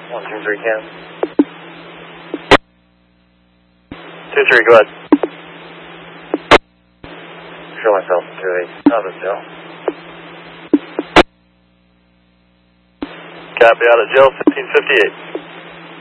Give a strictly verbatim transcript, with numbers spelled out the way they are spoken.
One, two, three, can. Two, three, go ahead. Show myself two eight. Out of jail. Copy out of jail, fifteen fifty-eight.